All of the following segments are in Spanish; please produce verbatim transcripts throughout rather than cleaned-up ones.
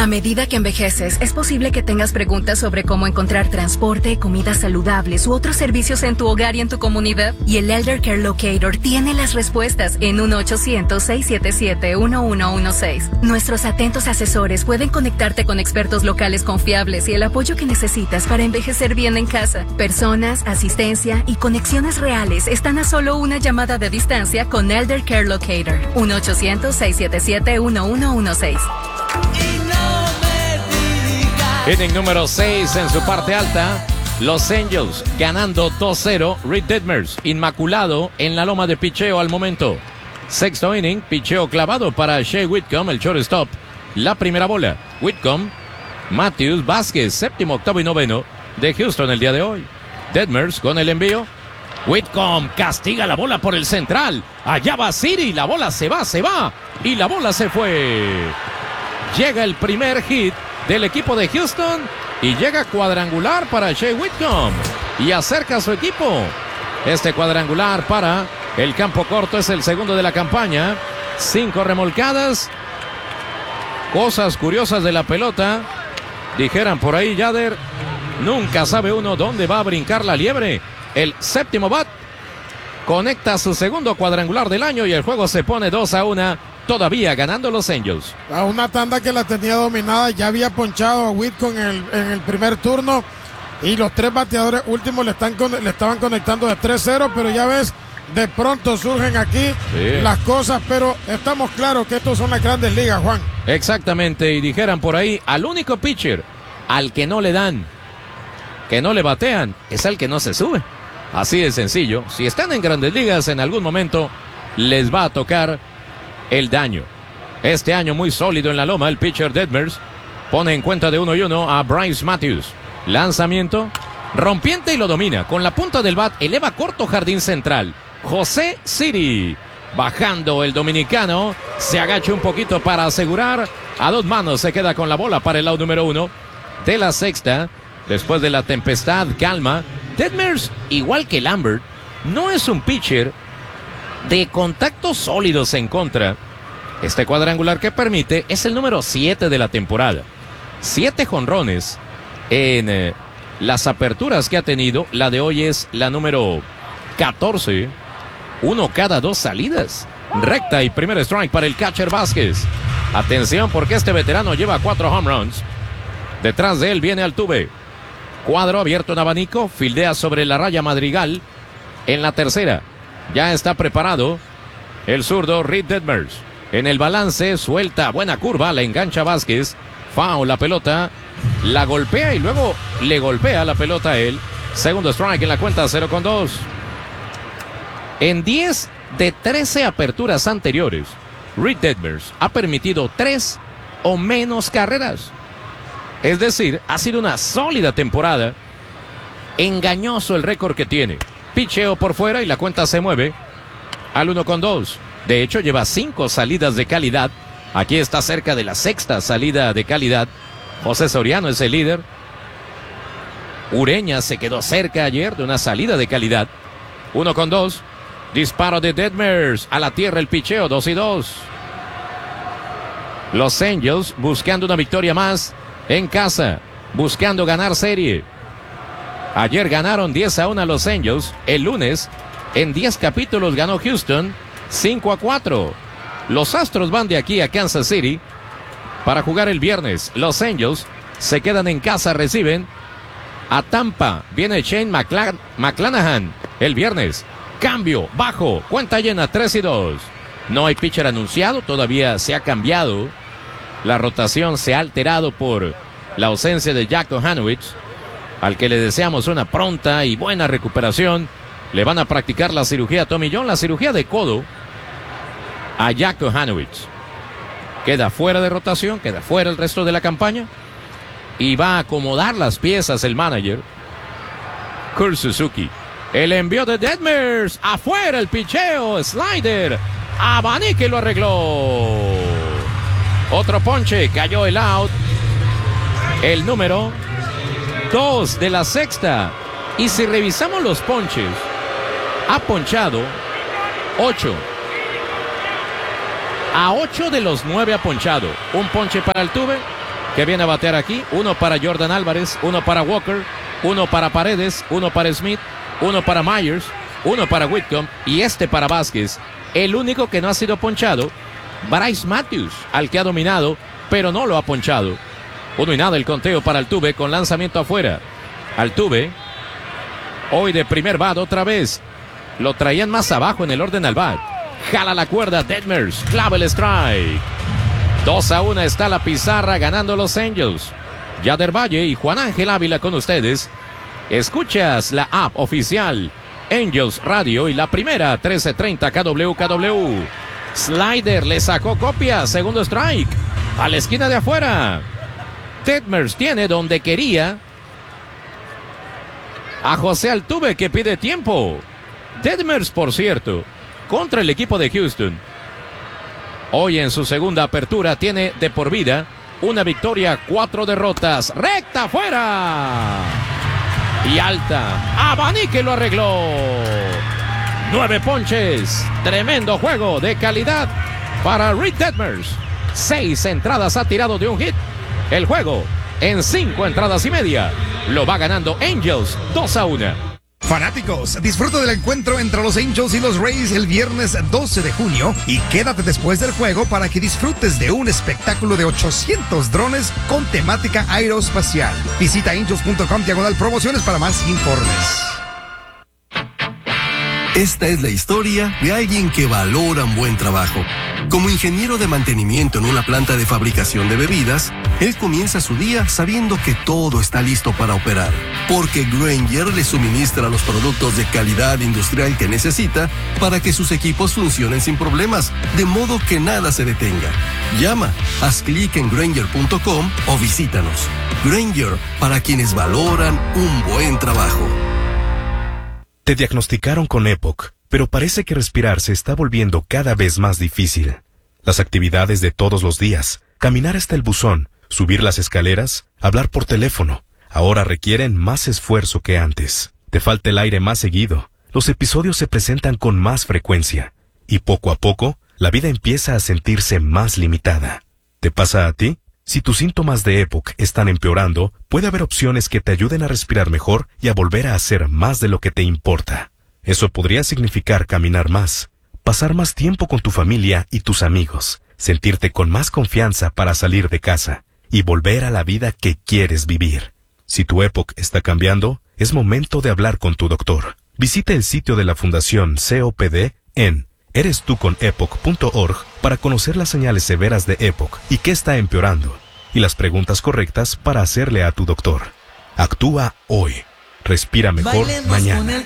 A medida que envejeces, es posible que tengas preguntas sobre cómo encontrar transporte, comidas saludables u otros servicios en tu hogar y en tu comunidad. Y el Elder Care Locator tiene las respuestas en uno ochocientos, seiscientos setenta y siete, uno uno uno seis. Nuestros atentos asesores pueden conectarte con expertos locales confiables y el apoyo que necesitas para envejecer bien en casa. Personas, asistencia y conexiones reales están a solo una llamada de distancia con Elder Care Locator. uno ochocientos, seiscientos setenta y siete, uno uno uno seis. Inning número seis en su parte alta. Los Angels ganando dos cero. Reed Detmers inmaculado en la loma de picheo al momento. Sexto inning, picheo clavado para Shea Whitcomb, el shortstop. La primera bola. Whitcomb, Matthews, Vázquez, séptimo, octavo y noveno de Houston el día de hoy. Detmers con el envío. Whitcomb castiga la bola por el central. Allá va Siri. La bola se va, se va. Y la bola se fue. Llega el primer hit del equipo de Houston y llega cuadrangular para Shea Whitcomb y acerca a su equipo. Este cuadrangular para el campo corto es el segundo de la campaña. Cinco remolcadas. Cosas curiosas de la pelota. Dijeran por ahí, Yader, nunca sabe uno dónde va a brincar la liebre. El séptimo bat conecta su segundo cuadrangular del año y el juego se pone dos a uno. Todavía ganando los Angels. A una tanda que la tenía dominada, ya había ponchado a Whitcomb en el, en el primer turno y los tres bateadores últimos le, están, le estaban conectando de tres cero, pero ya ves, de pronto surgen aquí sí. las cosas, pero estamos claros que estos son las grandes ligas, Juan. Exactamente, y dijeran por ahí, al único pitcher al que no le dan, que no le batean, es al que no se sube. Así de sencillo. Si están en grandes ligas, en algún momento les va a tocar el daño. Este año muy sólido en la loma, el pitcher Detmers pone en cuenta de uno y uno a Bryce Matthews. Lanzamiento, rompiente y lo domina. Con la punta del bat, eleva corto jardín central. José Siri, bajando el dominicano, se agacha un poquito para asegurar. A dos manos se queda con la bola para el out número uno de la sexta. Después de la tempestad, calma. Detmers, igual que Lambert, no es un pitcher de contactos sólidos en contra. Este cuadrangular que permite es el número siete de la temporada. Siete jonrones en eh, las aperturas que ha tenido. La de hoy es la número catorce. Uno cada dos salidas. Recta y primer strike para el catcher Vázquez. Atención porque este veterano lleva cuatro home runs. Detrás de él viene Altuve. Cuadro abierto en abanico. Fildea sobre la raya Madrigal. En la tercera ya está preparado el zurdo Reed Detmers. En el balance, suelta buena curva, la engancha Vázquez. Foul la pelota, la golpea y luego le golpea la pelota a él. Segundo strike en la cuenta, cero con dos. En diez de trece aperturas anteriores, Reed Detmers ha permitido tres o menos carreras. Es decir, ha sido una sólida temporada. Engañoso el récord que tiene. Picheo por fuera y la cuenta se mueve al uno con dos. De hecho, lleva cinco salidas de calidad. Aquí está cerca de la sexta salida de calidad. José Soriano es el líder. Ureña se quedó cerca ayer de una salida de calidad. uno con dos. Disparo de Detmers. A la tierra el picheo, dos y dos. Los Angels buscando una victoria más en casa. Buscando ganar serie. Ayer ganaron diez a uno a los Angels. El lunes, en diez capítulos, ganó Houston cinco a cuatro. Los Astros van de aquí a Kansas City para jugar el viernes. Los Angels se quedan en casa, reciben a Tampa. Viene Shane McCla- McClanahan el viernes. Cambio, bajo, cuenta llena, tres y dos. No hay pitcher anunciado, todavía se ha cambiado. La rotación se ha alterado por la ausencia de Jack Hanowitz, al que le deseamos una pronta y buena recuperación. Le van a practicar la cirugía a Tommy John, la cirugía de codo a Jack Hanowitz. Queda fuera de rotación, queda fuera el resto de la campaña y va a acomodar las piezas el manager Kurt Suzuki. El envío de Detmers, afuera el picheo, slider, abanique y lo arregló. Otro ponche, cayó el out. El número dos de la sexta. Y si revisamos los ponches, ha ponchado ocho. A ocho de los nueve ha ponchado. Un ponche para Altuve, que viene a batear aquí. Uno para Jordan Álvarez, uno para Walker, uno para Paredes, uno para Smith, uno para Myers, uno para Whitcomb y este para Vázquez. El único que no ha sido ponchado, Bryce Matthews, al que ha dominado, pero no lo ha ponchado. Uno y nada el conteo para Altuve con lanzamiento afuera. Altuve, hoy de primer bat otra vez. Lo traían más abajo en el orden al bat. Jala la cuerda Detmers, clava el strike. dos a uno está la pizarra ganando los Angels. Yader Valle y Juan Ángel Ávila con ustedes. Escuchas la app oficial Angels Radio y la primera trece treinta K W K W. Slider le sacó copia, segundo strike. A la esquina de afuera. Detmers tiene donde quería a José Altuve, que pide tiempo. Detmers, por cierto, contra el equipo de Houston. Hoy en su segunda apertura tiene de por vida una victoria, cuatro derrotas. Recta afuera. Y alta. Abanique lo arregló. Nueve ponches. Tremendo juego de calidad para Reid Detmers. Seis entradas ha tirado de un hit. El juego en cinco entradas y media lo va ganando Angels dos a uno. Fanáticos, disfruta del encuentro entre los Angels y los Rays el viernes doce de junio y quédate después del juego para que disfrutes de un espectáculo de ochocientos drones con temática aeroespacial. Visita angels punto com diagonal promociones para más informes. Esta es la historia de alguien que valora un buen trabajo. Como ingeniero de mantenimiento en una planta de fabricación de bebidas, él comienza su día sabiendo que todo está listo para operar, porque Grainger le suministra los productos de calidad industrial que necesita para que sus equipos funcionen sin problemas, de modo que nada se detenga. Llama, haz clic en grainger punto com o visítanos. Grainger, para quienes valoran un buen trabajo. Te diagnosticaron con E P O C, pero parece que respirar se está volviendo cada vez más difícil. Las actividades de todos los días, caminar hasta el buzón, subir las escaleras, hablar por teléfono, ahora requieren más esfuerzo que antes. Te falta el aire más seguido, los episodios se presentan con más frecuencia, y poco a poco, la vida empieza a sentirse más limitada. ¿Te pasa a ti? Si tus síntomas de E P O C están empeorando, puede haber opciones que te ayuden a respirar mejor y a volver a hacer más de lo que te importa. Eso podría significar caminar más, pasar más tiempo con tu familia y tus amigos, sentirte con más confianza para salir de casa y volver a la vida que quieres vivir. Si tu E P O C está cambiando, es momento de hablar con tu doctor. Visita el sitio de la Fundación C O P D en eres tú con epoc punto org para conocer las señales severas de E P O C y qué está empeorando, y las preguntas correctas para hacerle a tu doctor. Actúa hoy. Respira mejor bailemos mañana.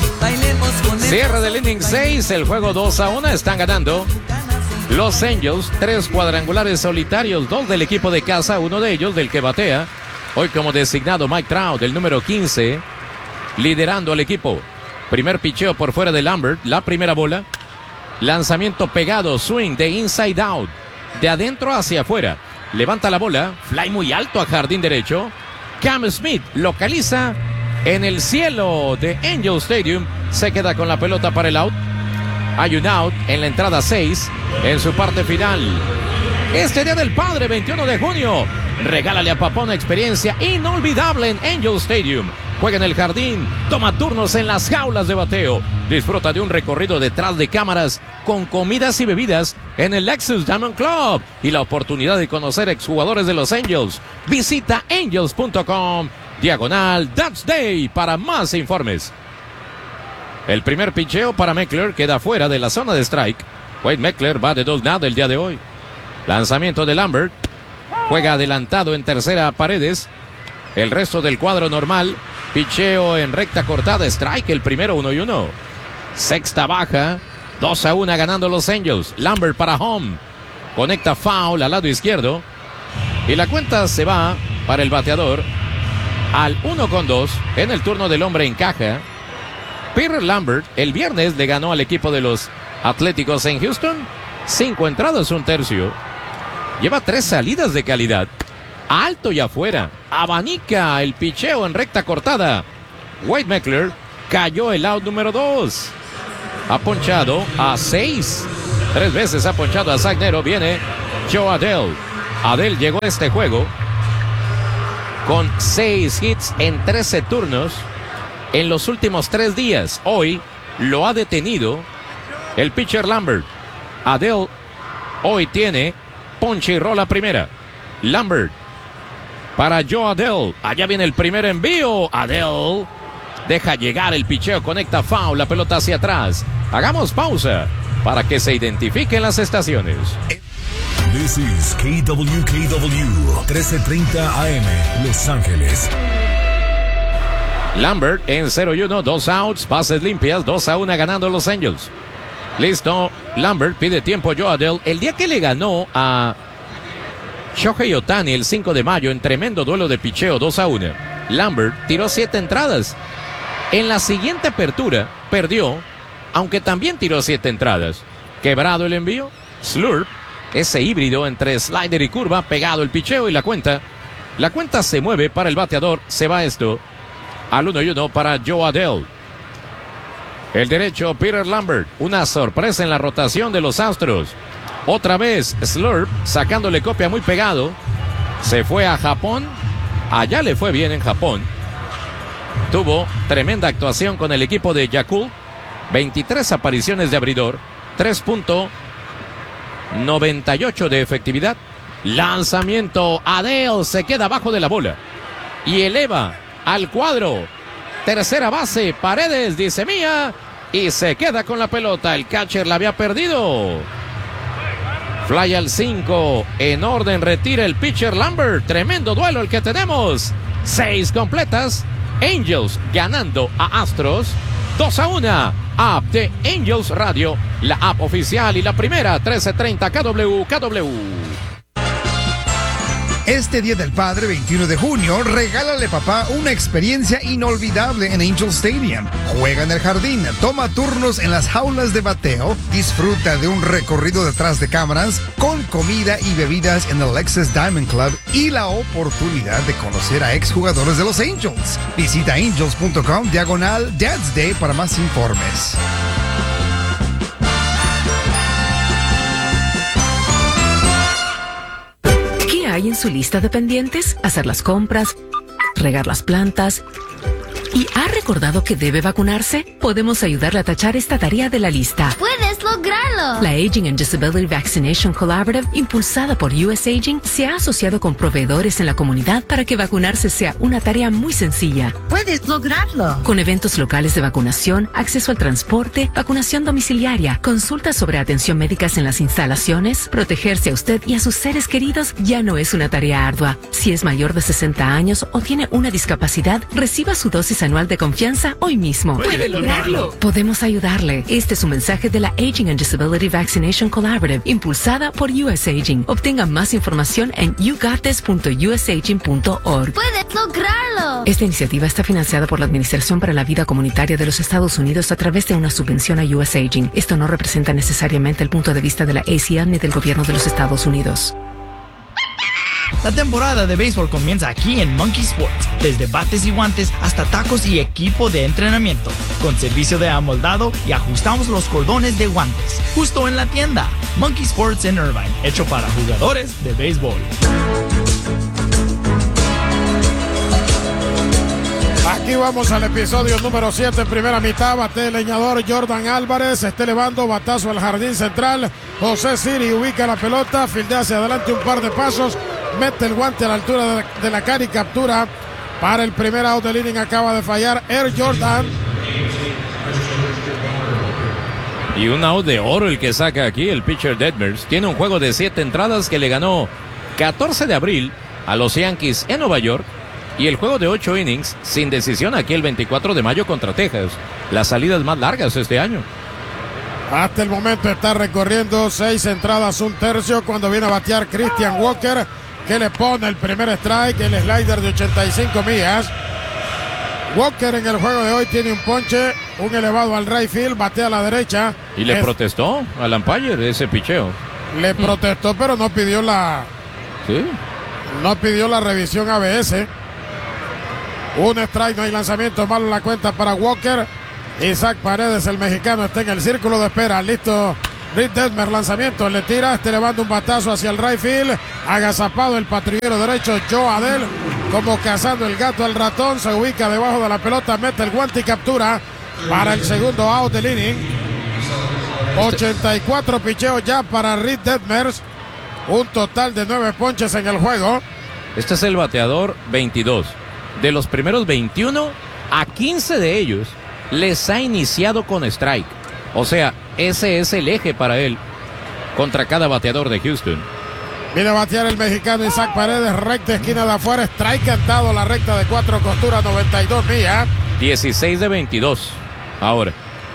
Cierre del inning seis, el juego dos a uno, están ganando los Angels, tres cuadrangulares solitarios, dos del equipo de casa, uno de ellos del que batea, hoy como designado Mike Trout, el número quince, liderando al equipo. Primer picheo por fuera de Lambert, la primera bola. Lanzamiento pegado, swing de inside out, de adentro hacia afuera. Levanta la bola, fly muy alto a jardín derecho. Cam Smith localiza en el cielo de Angel Stadium. Se queda con la pelota para el out. Hay un out en la entrada seis, en su parte final. Este Día del Padre, veintiuno de junio, regálale a papá una experiencia inolvidable en Angel Stadium. Juega en el jardín, toma turnos en las jaulas de bateo. Disfruta de un recorrido detrás de cámaras con comidas y bebidas en el Lexus Diamond Club y la oportunidad de conocer exjugadores de los Angels. Visita angels punto com, diagonal Dutch Day para más informes. El primer picheo para Meckler queda fuera de la zona de strike. Wade Meckler va de dos nada el día de hoy. Lanzamiento de Lambert. Juega adelantado en tercera Paredes. El resto del cuadro normal. Picheo en recta cortada, strike, el primero, uno y uno. Sexta baja, dos a uno ganando los Angels. Lambert para home. Conecta foul al lado izquierdo. Y la cuenta se va para el bateador al uno con dos en el turno del hombre en caja. Peter Lambert el viernes le ganó al equipo de los Atléticos en Houston. Cinco entradas, un tercio. Lleva tres salidas de calidad. Alto y afuera. Abanica el picheo en recta cortada. Wade Meckler cayó el out número dos. Ha ponchado a seis. Tres veces ha ponchado a Zach Nero. Viene Joe Adell. Adell llegó a este juego con seis hits en trece turnos en los últimos tres días. Hoy lo ha detenido el pitcher Lambert. Adell hoy tiene ponche y rola primera. Lambert para Joe Adell. Allá viene el primer envío. Adell deja llegar el picheo, conecta foul, la pelota hacia atrás. Hagamos pausa para que se identifiquen las estaciones. This is K W K W, trece treinta A M, Los Ángeles. Lambert en cero y uno, dos outs, bases limpias, dos a uno ganando los Angels. Listo, Lambert pide tiempo Joe Adell. El día que le ganó a Shohei Ohtani el cinco de mayo en tremendo duelo de picheo dos a uno, Lambert tiró siete entradas. En la siguiente apertura perdió, aunque también tiró siete entradas. Quebrado el envío, slurp, ese híbrido entre slider y curva, pegado el picheo y la cuenta. La cuenta se mueve para el bateador, se va esto al uno y uno para Joe Adell. El derecho, Peter Lambert, una sorpresa en la rotación de los Astros. Otra vez, slurp, sacándole copia muy pegado. Se fue a Japón, allá le fue bien en Japón. Tuvo tremenda actuación con el equipo de Yakult. veintitrés apariciones de abridor, tres punto noventa y ocho de efectividad. Lanzamiento, Adell se queda abajo de la bola y eleva al cuadro. Tercera base, Paredes dice mía y se queda con la pelota. El catcher la había perdido. Fly al cinco, en orden retira el pitcher Lambert. Tremendo duelo el que tenemos. Seis completas. Angels ganando a Astros dos a uno. App de Angels Radio, la app oficial y la primera, trece treinta K W K W. Este Día del Padre, veintiuno de junio, regálale papá una experiencia inolvidable en Angel Stadium. Juega en el jardín, toma turnos en las jaulas de bateo, disfruta de un recorrido detrás de cámaras, con comida y bebidas en el Lexus Diamond Club y la oportunidad de conocer a exjugadores de los Angels. Visita angels punto com diagonal Dad's Day para más informes. ¿Qué hay en su lista de pendientes? Hacer las compras, regar las plantas. ¿Y ha recordado que debe vacunarse? Podemos ayudarle a tachar esta tarea de la lista. ¡Puedes lograrlo! La Aging and Disability Vaccination Collaborative, impulsada por U S Aging, se ha asociado con proveedores en la comunidad para que vacunarse sea una tarea muy sencilla. ¡Puedes lograrlo! Con eventos locales de vacunación, acceso al transporte, vacunación domiciliaria, consultas sobre atención médicas en las instalaciones, protegerse a usted y a sus seres queridos ya no es una tarea ardua. Si es mayor de sesenta años o tiene una discapacidad, reciba su dosis anual de confianza hoy mismo. ¡Puede lograrlo! Podemos ayudarle. Este es un mensaje de la Aging and Disability Vaccination Collaborative, impulsada por U S Aging. Obtenga más información en you got this punto u s aging punto org. ¡Puedes lograrlo! Esta iniciativa está financiada por la Administración para la Vida Comunitaria de los Estados Unidos a través de una subvención a U S Aging. Esto no representa necesariamente el punto de vista de la A C L ni del gobierno de los Estados Unidos. La temporada de béisbol comienza aquí en Monkey Sports, desde bates y guantes hasta tacos y equipo de entrenamiento, con servicio de amoldado y ajustamos los cordones de guantes, justo en la tienda. Monkey Sports en Irvine, hecho para jugadores de béisbol. Aquí vamos al episodio número siete, primera mitad. Bate el leñador Jordan Álvarez, está elevando batazo al jardín central. José Siri ubica la pelota, fildea hacia adelante un par de pasos, mete el guante a la altura de la, de la cara y captura para el primer out del inning. Acaba de fallar Air Jordan. Y un out de oro el que saca aquí el pitcher Detmers. Tiene un juego de siete entradas que le ganó catorce de abril a los Yankees en Nueva York. Y el juego de ocho innings sin decisión aquí el veinticuatro de mayo contra Texas. Las salidas más largas este año. Hasta el momento está recorriendo seis entradas, un tercio, cuando viene a batear Christian Walker, que le pone el primer strike, el slider de ochenta y cinco millas. Walker en el juego de hoy tiene un ponche, un elevado al right field, batea a la derecha. Y le es... protestó al umpire ese picheo. Le protestó, pero no pidió la... Sí. No pidió la revisión A B S. Un strike, no hay lanzamiento, malo en la cuenta para Walker. Isaac Paredes, el mexicano, está en el círculo de espera. Listo, Reed Detmer, lanzamiento, le tira, este levanta un batazo hacia el right field. Agazapado el patrullero derecho Joe Adell. como cazando el gato al ratón, se ubica debajo de la pelota, mete el guante y captura para el segundo out del inning. ochenta y cuatro picheos ya para Reed Detmers, un total de nueve ponches en el juego. Este es el bateador veintidós. De los primeros veintiuno, a quince de ellos les ha iniciado con strike. O sea, ese es el eje para él contra cada bateador de Houston. Viene a batear el mexicano Isaac Paredes, recta esquina de afuera, strike cantado, la recta de cuatro costuras, noventa y dos millas. dieciséis de veintidós. Ahora.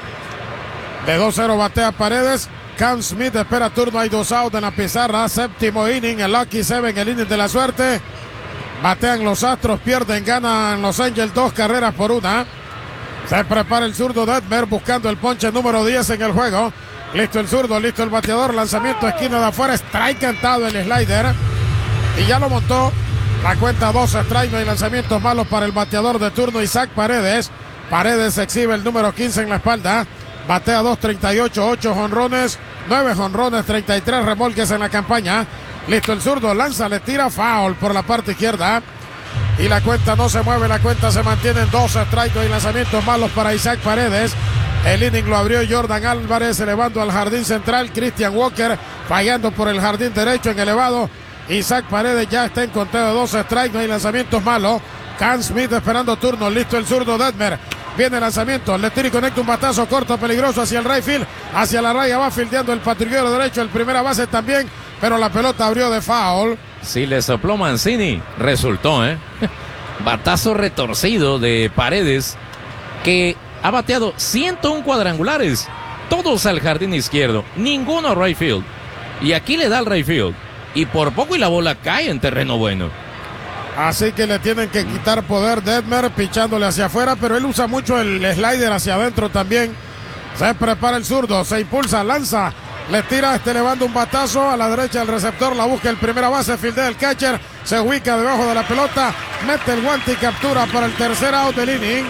De dos cero batea Paredes. Cam Smith espera turno, hay dos out en la pizarra. Séptimo inning, el Lucky Seven, el inning de la suerte. Batean los Astros, pierden, ganan Los Angels dos carreras por una. Se prepara el zurdo Detmer buscando el ponche número diez en el juego. Listo el zurdo, listo el bateador, lanzamiento esquina de afuera, strike cantado el slider. Y ya lo montó. La cuenta dos strike, no hay lanzamientos malos para el bateador de turno Isaac Paredes. Paredes exhibe el número quince en la espalda. Batea dos treinta y ocho, ocho jonrones, nueve jonrones, treinta y tres remolques en la campaña. Listo el zurdo, lanza, le tira, foul por la parte izquierda. Y la cuenta no se mueve, la cuenta se mantiene en dos strikes y lanzamientos malos para Isaac Paredes. El inning lo abrió Jordan Álvarez elevando al jardín central. Christian Walker fallando por el jardín derecho en elevado. Isaac Paredes ya está en conteo de dos strikes, no hay lanzamientos malos. Cam Smith esperando turno, listo el zurdo Detmer. Viene el lanzamiento, le tira y conecta un batazo corto, peligroso hacia el right field, hacia la raya, va fildeando el patrullero derecho, el primera base también, pero la pelota abrió de foul. Si le sopló Mancini, resultó, ¿eh? Batazo retorcido de Paredes, que ha bateado ciento uno cuadrangulares, todos al jardín izquierdo, ninguno a right field. Y aquí le da al right field, y por poco y la bola cae en terreno bueno. Así que le tienen que quitar poder Detmer pichándole hacia afuera, pero él usa mucho el slider hacia adentro también. Se prepara el zurdo, se impulsa, lanza, le tira, este elevando un batazo a la derecha del receptor, la busca el primera base, fildea el catcher, se ubica debajo de la pelota, mete el guante y captura para el tercer out del inning.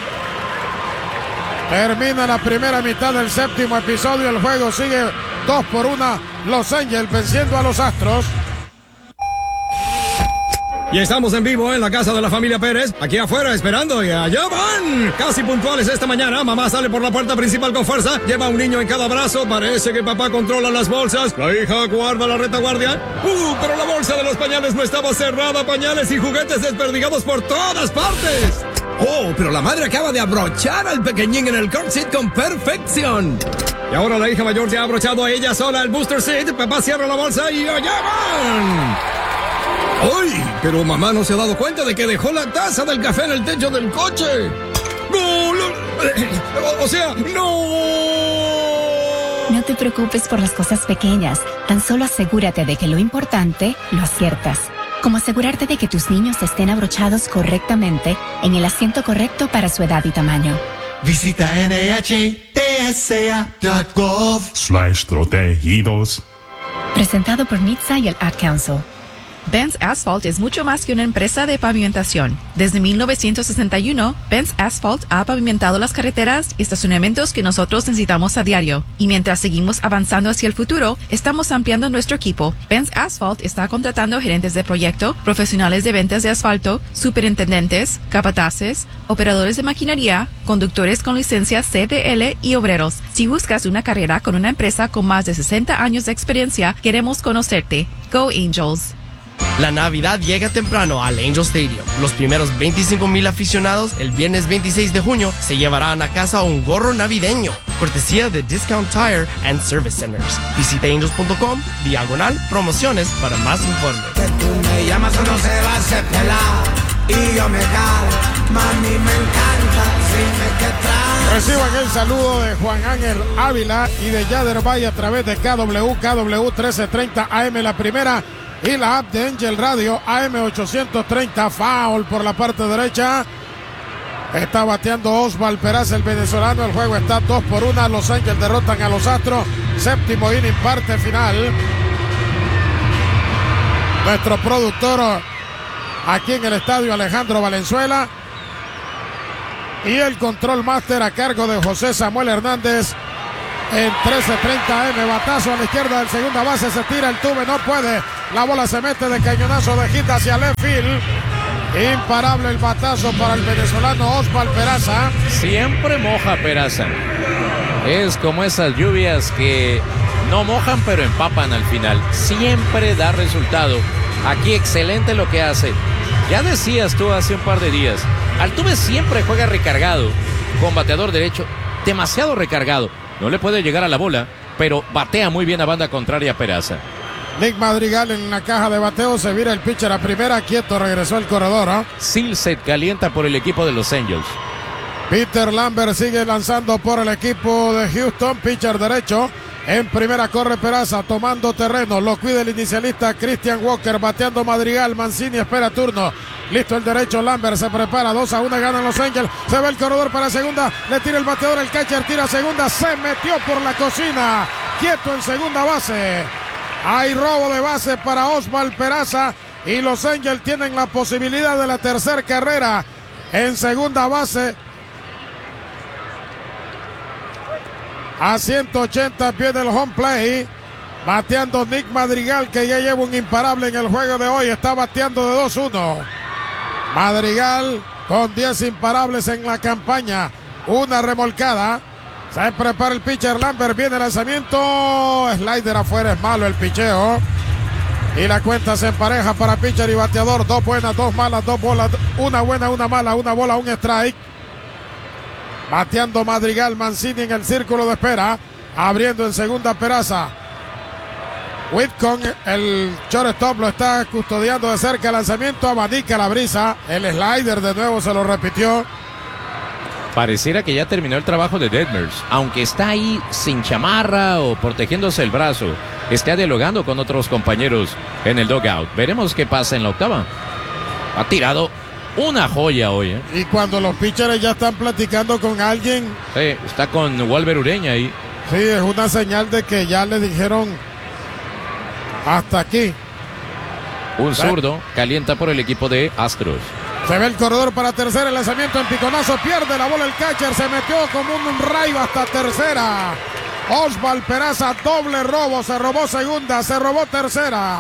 Termina la primera mitad del séptimo episodio, el juego sigue dos por una, Los Angels venciendo a los Astros. Y estamos en vivo en la casa de la familia Pérez, aquí afuera esperando y allá van. Casi puntuales esta mañana, mamá sale por la puerta principal con fuerza, lleva a un niño en cada brazo, parece que papá controla las bolsas, la hija guarda la retaguardia. Uh, pero la bolsa de los pañales no estaba cerrada, pañales y juguetes desperdigados por todas partes. Oh, pero la madre acaba de abrochar al pequeñín en el car seat con perfección. Y ahora la hija mayor ya ha abrochado a ella sola el booster seat, papá cierra la bolsa y allá van. ¡Ay! Pero mamá no se ha dado cuenta de que dejó la taza del café en el techo del coche. ¡No! O, o sea, ¡no! No te preocupes por las cosas pequeñas. Tan solo asegúrate de que lo importante lo aciertas. Como asegurarte de que tus niños estén abrochados correctamente en el asiento correcto para su edad y tamaño. Visita N H T S A punto gov slash protegidos. Presentado por N H T S A y el Ad Council. Benz Asphalt es mucho más que una empresa de pavimentación. Desde mil novecientos sesenta y uno, Benz Asphalt ha pavimentado las carreteras y estacionamientos que nosotros necesitamos a diario. Y mientras seguimos avanzando hacia el futuro, estamos ampliando nuestro equipo. Benz Asphalt está contratando gerentes de proyecto, profesionales de ventas de asfalto, superintendentes, capataces, operadores de maquinaria, conductores con licencia C D L y obreros. Si buscas una carrera con una empresa con más de sesenta años de experiencia, queremos conocerte. Go Angels! La Navidad llega temprano al Angel Stadium. Los primeros veinticinco mil aficionados el viernes veintiséis de junio se llevarán a casa un gorro navideño, cortesía de Discount Tire and Service Centers. Visita angels punto com, diagonal, promociones para más informes. Que tú me llamas o no se va a hacer pelar y yo me calo, mami me encanta, dime qué traes. Reciban el saludo de Juan Ángel Ávila y de Yader Valle a través de K W K W trece treinta A M, la primera, y la app de Angel Radio A M ochocientos treinta. Foul por la parte derecha. Está bateando Osval Peraza, el venezolano. El juego está dos por una. Los Angels derrotan a los Astros. Séptimo inning, parte final. Nuestro productor aquí en el estadio, Alejandro Valenzuela. Y el control master a cargo de José Samuel Hernández. En trece treinta A M, batazo a la izquierda del segunda base, se tira el tuve, no puede. La bola se mete de cañonazo de hit hacia left field. Imparable el batazo para el venezolano Osval Peraza. Siempre moja Peraza. Es como esas lluvias que no mojan pero empapan al final. Siempre da resultado. Aquí excelente lo que hace. Ya decías tú hace un par de días, Altuve siempre juega recargado con bateador derecho, demasiado recargado. No le puede llegar a la bola, pero batea muy bien a banda contraria a Peraza. Nick Madrigal en la caja de bateo, se vira el pitcher a primera, quieto, regresó el corredor. ¿eh? Silset calienta por el equipo de los Angels. Peter Lambert sigue lanzando por el equipo de Houston, pitcher derecho. En primera corre Peraza, tomando terreno, lo cuida el inicialista Christian Walker, bateando Madrigal, Mancini espera turno. Listo el derecho, Lambert se prepara, dos a uno ganan los Angels, se va el corredor para segunda, le tira el bateador, el catcher tira segunda, se metió por la cocina, quieto en segunda base. Hay robo de base para Osval Peraza y los Angels tienen la posibilidad de la tercera carrera en segunda base. A ciento ochenta pies del home play, bateando Nick Madrigal, que ya lleva un imparable en el juego de hoy, está bateando de dos uno. Madrigal con diez imparables en la campaña, una remolcada. Se prepara el pitcher Lambert, viene el lanzamiento, slider afuera, es malo el picheo. Y la cuenta se empareja para pitcher y bateador, dos buenas, dos malas, dos bolas, una buena, una mala, una bola, un strike. Bateando Madrigal, Mancini en el círculo de espera, abriendo en segunda Peraza. Whitcomb, el shortstop, lo está custodiando de cerca, el lanzamiento, abanica la brisa, el slider de nuevo se lo repitió. Pareciera que ya terminó el trabajo de Detmers, aunque está ahí sin chamarra o protegiéndose el brazo, está dialogando con otros compañeros en el dugout. Veremos qué pasa en la octava. Ha tirado una joya hoy, ¿eh? Y cuando los pitchers ya están platicando con alguien. Sí, está con Walber Ureña ahí. Sí, es una señal de que ya le dijeron hasta aquí. Un zurdo calienta por el equipo de Astros. Se ve el corredor para tercera, el lanzamiento en piconazo, pierde la bola el catcher, se metió como un rayo hasta tercera. Osval Peraza, doble robo, se robó segunda, se robó tercera.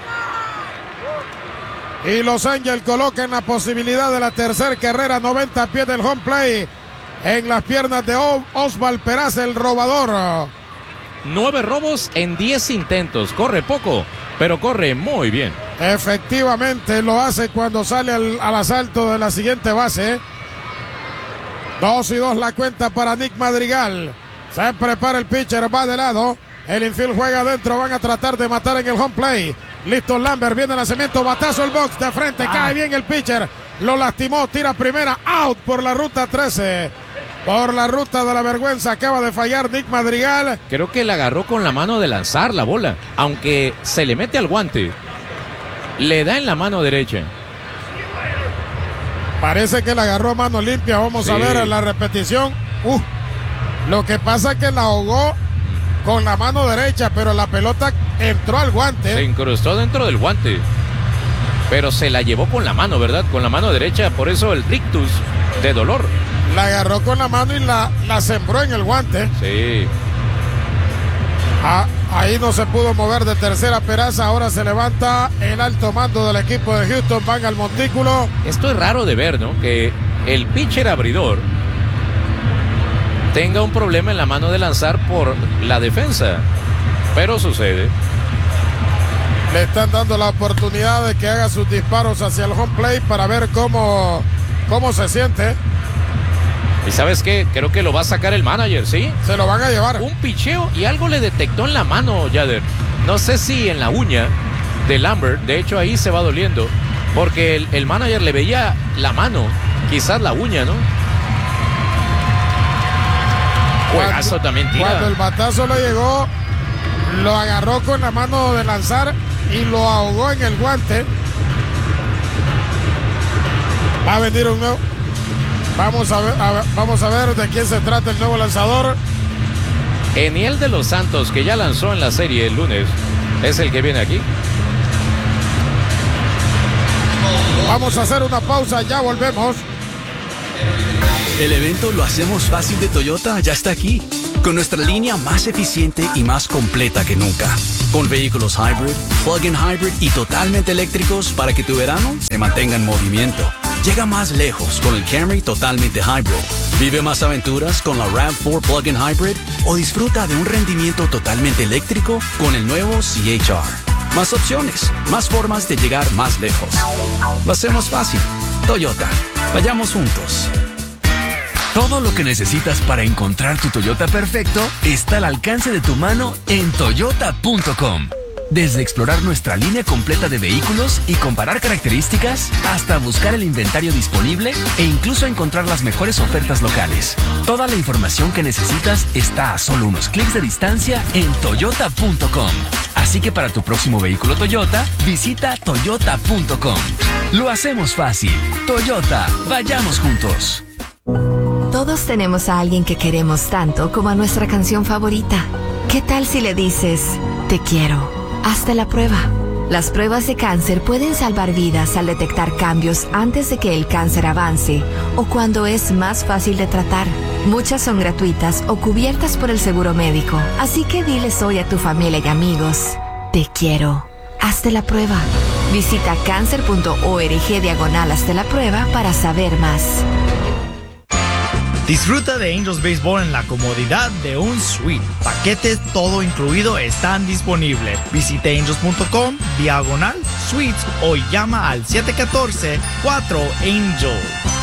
Y Los Angels colocan la posibilidad de la tercera carrera, noventa pies del home play, en las piernas de Osval Peraza, el robador. Nueve robos en diez intentos, corre poco, pero corre muy bien. Efectivamente lo hace cuando sale al, al asalto de la siguiente base. Dos y dos la cuenta para Nick Madrigal. Se prepara el pitcher, va de lado. El infield juega adentro, van a tratar de matar en el home play. Listo Lambert, viene el lanzamiento, batazo el box de frente, ah. Cae bien el pitcher. Lo lastimó, tira primera, out por la ruta trece. Por la ruta de la vergüenza acaba de fallar Nick Madrigal. Creo que la agarró con la mano de lanzar la bola, aunque se le mete al guante. Le da en la mano derecha. Parece que la agarró a mano limpia. Vamos sí. a ver en la repetición. Uh, lo que pasa es que la ahogó con la mano derecha, pero la pelota entró al guante. Se incrustó dentro del guante. Pero se la llevó con la mano, ¿verdad? Con la mano derecha, por eso el rictus de dolor. La agarró con la mano y la, la sembró en el guante. Sí. Ah, ahí no se pudo mover de tercera Peraza. Ahora se levanta el alto mando del equipo de Houston. Van al montículo. Esto es raro de ver, ¿no? Que el pitcher abridor tenga un problema en la mano de lanzar por la defensa. Pero sucede. Le están dando la oportunidad de que haga sus disparos hacia el home plate para ver cómo, cómo se siente. ¿Y sabes qué? Creo que lo va a sacar el manager, ¿sí? Se lo van a llevar. Un picheo y algo le detectó en la mano, Yader. No sé si en la uña de Lambert. De hecho, ahí se va doliendo. Porque el, el manager le veía la mano. Quizás la uña, ¿no? Juegazo cuando, también tira. Cuando el batazo le llegó, lo agarró con la mano de lanzar y lo ahogó en el guante. Va a venir un nuevo... Vamos a ver, a ver, vamos a ver de quién se trata el nuevo lanzador. Eniel de los Santos, que ya lanzó en la serie el lunes, es el que viene aquí. Vamos a hacer una pausa, ya volvemos. El evento Lo Hacemos Fácil de Toyota ya está aquí, con nuestra línea más eficiente y más completa que nunca. Con vehículos hybrid, plug-in hybrid y totalmente eléctricos para que tu verano se mantenga en movimiento. Llega más lejos con el Camry totalmente hybrid. Vive más aventuras con la RAV cuatro Plug-in Hybrid o disfruta de un rendimiento totalmente eléctrico con el nuevo C H R. Más opciones, más formas de llegar más lejos. Lo hacemos fácil. Toyota. Vayamos juntos. Todo lo que necesitas para encontrar tu Toyota perfecto está al alcance de tu mano en toyota punto com. Desde explorar nuestra línea completa de vehículos y comparar características, hasta buscar el inventario disponible e incluso encontrar las mejores ofertas locales. Toda la información que necesitas está a solo unos clics de distancia en toyota punto com. Así que para tu próximo vehículo Toyota, visita toyota punto com. Lo hacemos fácil. Toyota, vayamos juntos. Todos tenemos a alguien que queremos tanto como a nuestra canción favorita. ¿Qué tal si le dices, te quiero? Hazte la prueba. Las pruebas de cáncer pueden salvar vidas al detectar cambios antes de que el cáncer avance o cuando es más fácil de tratar. Muchas son gratuitas o cubiertas por el seguro médico. Así que diles hoy a tu familia y amigos, te quiero. Hazte la prueba. Visita cáncer punto org diagonal hazte la prueba para saber más. Disfruta de Angels Baseball en la comodidad de un suite. Paquetes todo incluido están disponibles. Visite angels punto com, diagonal, suites o llama al siete uno cuatro, cuatro Angel.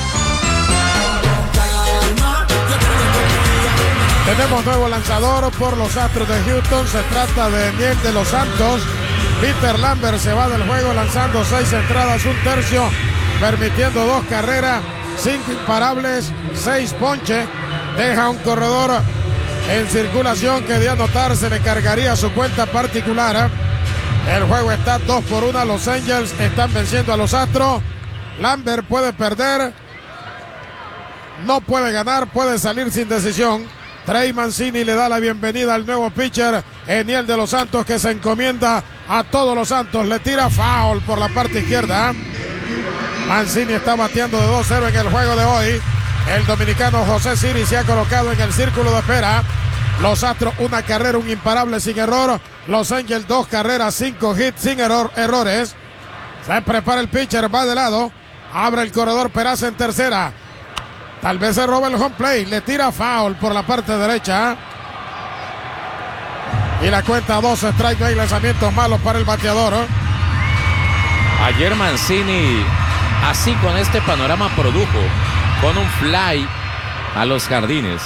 Tenemos nuevo lanzador por los Astros de Houston. Se trata de Niel de los Santos. Peter Lambert se va del juego lanzando seis entradas, un tercio, permitiendo dos carreras. Cinco imparables, seis ponches, deja un corredor en circulación que de anotar se le cargaría su cuenta particular. El juego está dos por uno, los Angels están venciendo a los Astros. Lambert puede perder, no puede ganar, puede salir sin decisión. Trey Mancini le da la bienvenida al nuevo pitcher, Eniel de los Santos, que se encomienda a todos los Santos, le tira foul por la parte izquierda. Mancini está bateando de dos cero en el juego de hoy. El dominicano José Siri se ha colocado en el círculo de espera. Los Astros, una carrera, un imparable sin error. Los Angels, dos carreras, cinco hits sin error, errores. Se prepara el pitcher, va de lado. Abre el corredor Peraza en tercera. Tal vez se roba el home plate. Le tira foul por la parte derecha. Y la cuenta dos strike, no hay lanzamientos malos para el bateador. Ayer Mancini, así con este panorama, produjo con un fly a los jardines.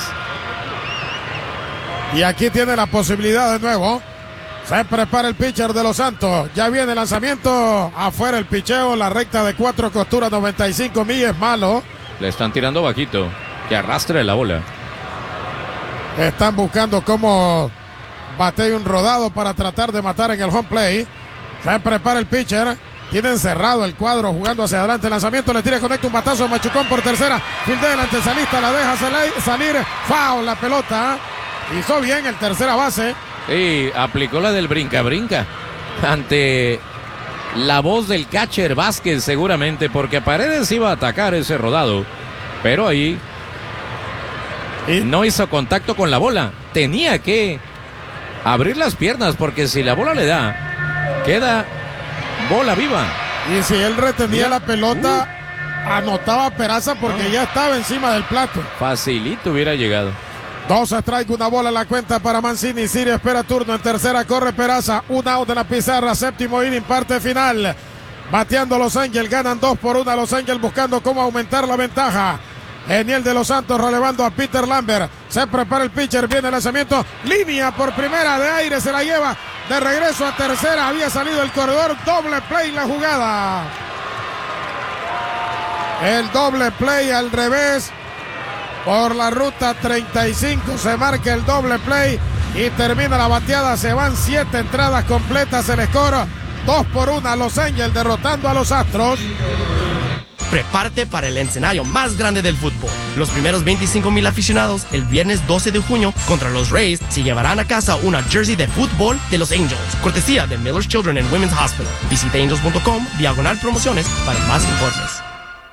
Y aquí tiene la posibilidad de nuevo. Se prepara el pitcher de los Santos. Ya viene el lanzamiento. Afuera el picheo. La recta de cuatro costuras, noventa y cinco millas, malo. Le están tirando bajito. Que arrastre la bola. Están buscando cómo batea un rodado para tratar de matar en el home play. Se prepara el pitcher. Tienen cerrado el cuadro jugando hacia adelante. El lanzamiento le tira, conecta un batazo. Machucón por tercera. Fildea el antesalista, la deja salir. Foul la pelota. Hizo bien el tercera base. Sí, aplicó la del brinca-brinca. Ante la voz del catcher Vázquez, seguramente, porque Paredes iba a atacar ese rodado. Pero ahí ¿Y? no hizo contacto con la bola. Tenía que abrir las piernas, porque si la bola le da, queda bola viva. Y si él retenía la pelota, uh. anotaba Peraza, porque uh. ya estaba encima del plato. Facilito hubiera llegado. Dos strike, una bola en la cuenta para Mancini. Siri espera turno en tercera, corre Peraza. Un out en la pizarra, séptimo inning, parte final. Bateando los Angels, ganan dos por una. Los Angels buscando cómo aumentar la ventaja. Eniel de los Santos relevando a Peter Lambert. Se prepara el pitcher, viene el lanzamiento. Línea por primera de aire, se la lleva de regreso a tercera. Había salido el corredor, doble play la jugada. El doble play al revés. Por la ruta treinta y cinco se marca el doble play y termina la bateada. Se van siete entradas completas. El score dos por una. Los Angels derrotando a los Astros. Prepárate para el escenario más grande del fútbol. Los primeros veinticinco mil aficionados el viernes doce de junio contra los Rays se llevarán a casa una jersey de fútbol de los Angels, cortesía de Miller's Children and Women's Hospital. Visite angels punto com, diagonal promociones para más informes.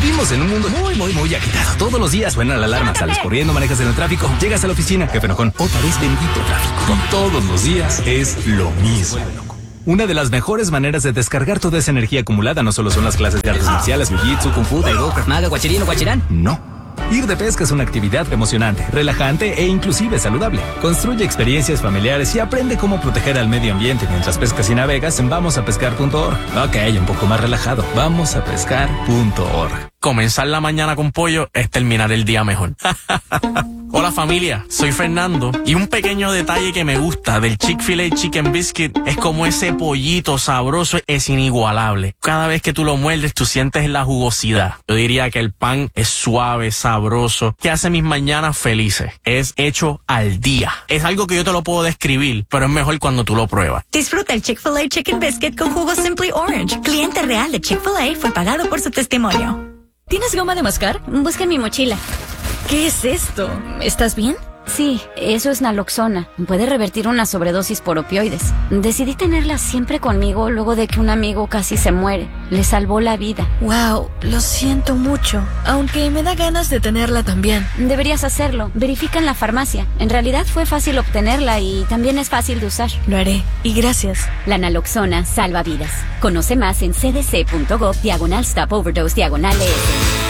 Vivimos en un mundo muy, muy, muy agitado. Todos los días suena la alarma, sales corriendo, manejas en el tráfico, llegas a la oficina, jefe enojón, otra vez bendito tráfico. Todos los días es lo mismo. Una de las mejores maneras de descargar toda esa energía acumulada no solo son las clases de artes marciales, jiu-jitsu, kung fu, taekwondo, krav maga, guachirino, guachirán. No. Ir de pesca es una actividad emocionante, relajante e inclusive saludable. Construye experiencias familiares y aprende cómo proteger al medio ambiente mientras pescas y navegas en vamos a pescar punto org. Ok, un poco más relajado. vamos a pescar punto org. Comenzar la mañana con pollo es terminar el día mejor. Hola familia, soy Fernando y un pequeño detalle que me gusta del Chick-fil-A Chicken Biscuit es como ese pollito sabroso es inigualable. Cada vez que tú lo muerdes tú sientes la jugosidad. Yo diría que el pan es suave, sabroso, que hace mis mañanas felices. Es hecho al día. Es algo que yo te lo puedo describir, pero es mejor cuando tú lo pruebas. Disfruta el Chick-fil-A Chicken Biscuit con jugo Simply Orange. Cliente real de Chick-fil-A fue pagado por su testimonio. ¿Tienes goma de mascar? Busca en mi mochila. ¿Qué es esto? ¿Estás bien? Sí, eso es naloxona. Puede revertir una sobredosis por opioides. Decidí tenerla siempre conmigo luego de que un amigo casi se muere. Le salvó la vida. Wow, lo siento mucho. Aunque me da ganas de tenerla también. Deberías hacerlo. Verifica en la farmacia. En realidad fue fácil obtenerla y también es fácil de usar. Lo haré. Y gracias. La naloxona salva vidas. Conoce más en cdc.gov diagonal stop overdose diagonal E S.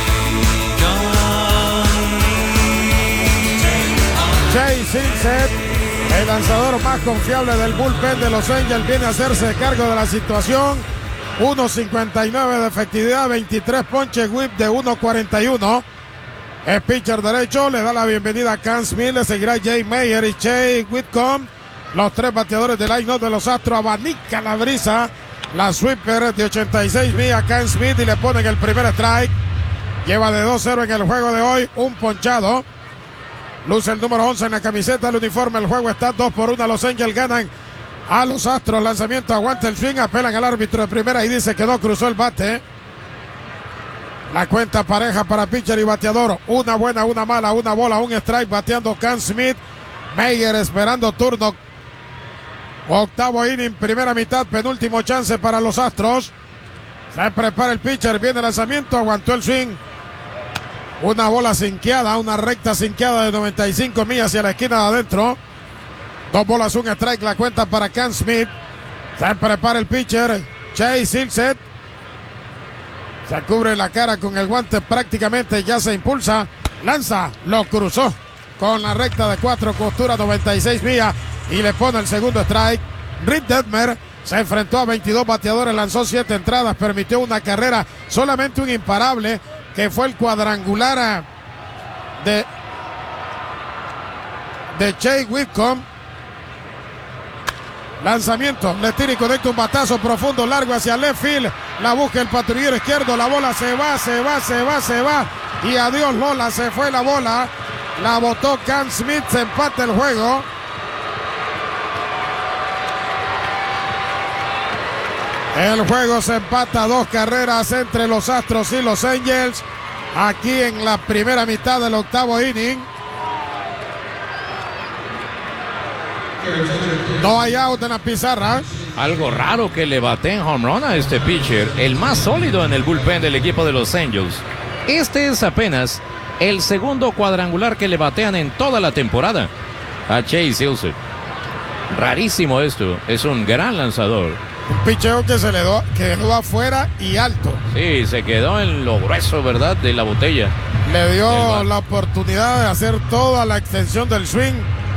Chase Silseth, el lanzador más confiable del bullpen de Los Angels, viene a hacerse cargo de la situación. uno cincuenta y nueve de efectividad, veintitrés ponches, whip de uno cuarenta y uno. Es pitcher derecho, le da la bienvenida a Cam Smith, le seguirá Jay Meyer y Chase Whitcomb. Los tres bateadores del line-up de los Astros abanica la brisa. La sweeper de ochenta y seis millas, Cam Smith, y le ponen el primer strike. Lleva de dos cero en el juego de hoy, un ponchado. Luce el número once en la camiseta, el uniforme, el juego está dos por uno. Los Angels ganan a los Astros. Lanzamiento, aguanta el swing, apelan al árbitro de primera y dice que no cruzó el bate. La cuenta pareja para pitcher y bateador. Una buena, una mala, una bola, un strike, bateando Cam Smith. Meyer esperando turno. Octavo inning, primera mitad, penúltimo chance para los Astros. Se prepara el pitcher, viene el lanzamiento, aguantó el swing. Una bola sinqueada, una recta sinqueada de noventa y cinco millas hacia la esquina de adentro. Dos bolas, un strike, la cuenta para Cam Smith. Se prepara el pitcher, Chase Silseth. Se cubre la cara con el guante, prácticamente ya se impulsa. Lanza, lo cruzó con la recta de cuatro costuras, noventa y seis millas. Y le pone el segundo strike. Reed Detmer se enfrentó a veintidós bateadores, lanzó siete entradas, permitió una carrera, solamente un imparable, que fue el cuadrangular de, de Chase Whitcomb. Lanzamiento, le tira y conecta un batazo profundo, largo hacia left field. La busca el patrullero izquierdo, la bola se va, se va, se va, se va. Y adiós Lola, se fue la bola. La botó Cam Smith, se empata el juego. El juego se empata, dos carreras entre los Astros y los Angels. Aquí en la primera mitad del octavo inning. No hay out en la pizarra. Algo raro que le baten home run a este pitcher, el más sólido en el bullpen del equipo de los Angels. Este es apenas el segundo cuadrangular que le batean en toda la temporada a Chase Silseth. Rarísimo esto, es un gran lanzador. Un picheo que se le dio, quedó afuera y alto. Sí, se quedó en lo grueso, ¿verdad?, de la botella. Le dio la oportunidad de hacer toda la extensión del swing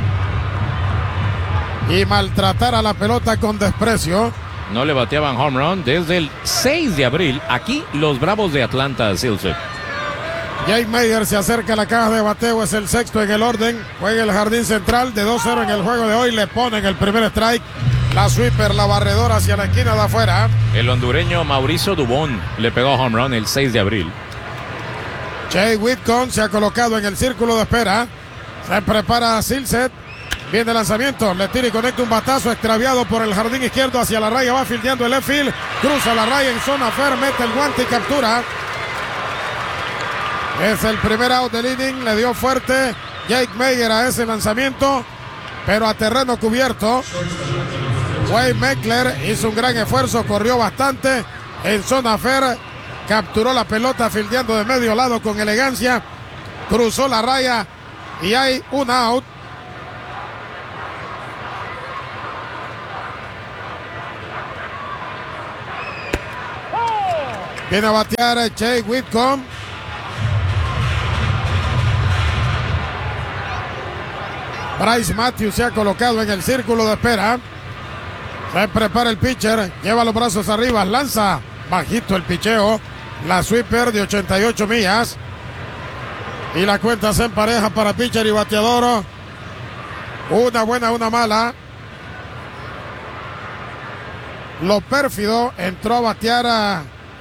y maltratar a la pelota con desprecio. No le bateaban home run desde el seis de abril. Aquí los Bravos de Atlanta, Silseth. Jay Meyer se acerca a la caja de bateo, es el sexto en el orden. Juega el jardín central de dos cero en el juego de hoy. Le ponen el primer strike. La sweeper, la barredora hacia la esquina de afuera. El hondureño Mauricio Dubón le pegó home run el seis de abril. Chase Whitcomb se ha colocado en el círculo de espera. Se prepara Silseth. Viene el lanzamiento, le tira y conecta un batazo extraviado por el jardín izquierdo hacia la raya. Va fildeando el left field. Cruza la raya en zona fair, mete el guante y captura. Es el primer out del inning. Le dio fuerte Jake Meyer a ese lanzamiento, pero a terreno cubierto. Wade Meckler hizo un gran esfuerzo, corrió bastante en zona fair. capturó la pelota fildeando de medio lado con elegancia, cruzó la raya y hay un out. Viene a batear Jake Whitcomb. Bryce Matthews se ha colocado en el círculo de espera. Se prepara el pitcher, lleva los brazos arriba, lanza bajito el picheo. La sweeper de ochenta y ocho millas. Y la cuenta se empareja para pitcher y bateador. Una buena, una mala. Lo pérfido entró a batear a...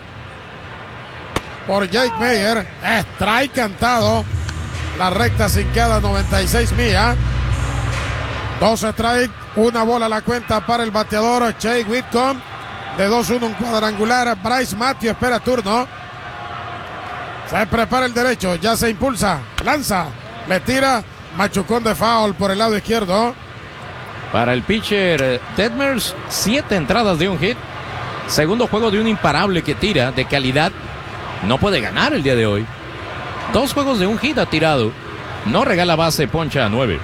por Jake Mayer. Strike cantado. La recta sinqueada, noventa y seis millas. Dos strike, una bola a la cuenta para el bateador Jake Whitcomb. De dos uno, un cuadrangular. Bryce Matthews espera turno. Se prepara el derecho, ya se impulsa, lanza, le tira, machucón de foul por el lado izquierdo. Para el pitcher Detmers, siete entradas de un hit. Segundo juego de un imparable que tira de calidad. No puede ganar el día de hoy. Dos juegos de un hit ha tirado. No regala base, poncha a nueve.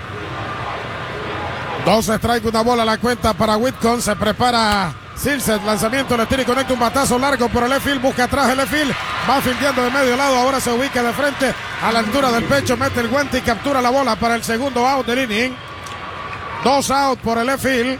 Dos strike, una bola a la cuenta para Whitcomb. Se prepara Silset, lanzamiento, le tira y conecta un batazo largo por el left field. Busca atrás el left field. Va fildeando de medio lado. Ahora se ubica de frente a la altura del pecho. Mete el guante y captura la bola para el segundo out del inning. Dos out por el left field.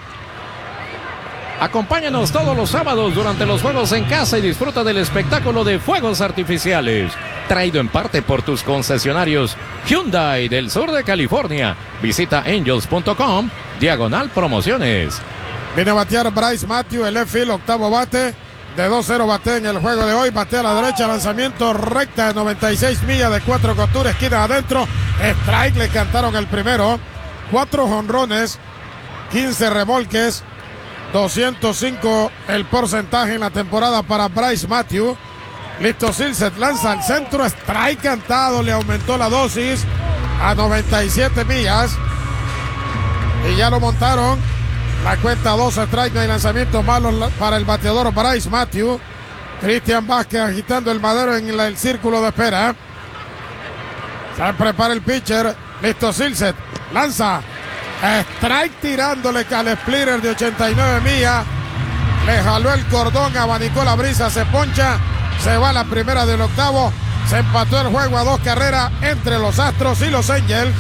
Acompáñanos todos los sábados durante los juegos en casa y disfruta del espectáculo de fuegos artificiales. Traído en parte por tus concesionarios Hyundai del sur de California. Visita angels punto com, diagonal promociones. Viene a batear Bryce Matthews, el left field, octavo bate. De dos cero bate en el juego de hoy. Batea a la derecha, lanzamiento recta de noventa y seis millas de cuatro costuras, esquina adentro. Strike, le cantaron el primero. Cuatro jonrones, quince remolques. doscientos cinco el porcentaje en la temporada para Bryce Matthews. Listo, Silset lanza al centro, strike cantado, le aumentó la dosis a noventa y siete millas. Y ya lo montaron. La cuenta dos strike, no hay lanzamiento malo para el bateador Bryce Matthews. Cristian Vázquez agitando el madero en el círculo de espera. Se prepara el pitcher. Listo, Silset lanza. Strike tirándole al splitter de ochenta y nueve millas. Le jaló el cordón, abanicó la brisa, se poncha. Se va la primera del octavo. Se empató el juego a dos carreras entre los Astros y los Angels.